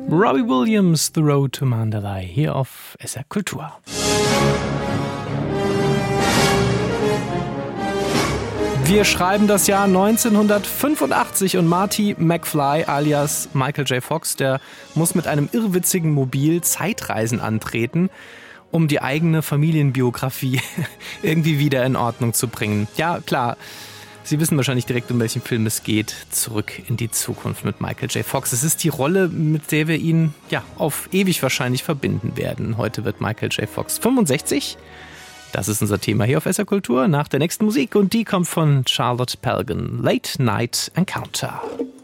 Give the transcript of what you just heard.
Robbie Williams, The Road to Mandalay, hier auf SR Kultur. Wir schreiben das Jahr 1985 und Marty McFly alias Michael J. Fox, der muss mit einem irrwitzigen Mobil Zeitreisen antreten, um die eigene Familienbiografie irgendwie wieder in Ordnung zu bringen. Ja, klar, Sie wissen wahrscheinlich direkt, um welchen Film es geht. Zurück in die Zukunft mit Michael J. Fox. Es ist die Rolle, mit der wir ihn auf ewig wahrscheinlich verbinden werden. Heute wird Michael J. Fox 65. Das ist unser Thema hier auf SR Kultur nach der nächsten Musik und die kommt von Charlotte Pelgin. Late Night Encounter.